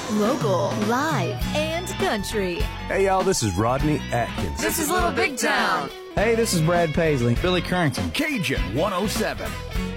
Local, live, and country. Hey, y'all, this is Rodney Atkins. This is Little Big Town. Hey, this is Brad Paisley. Billy Currington. Cajun 107.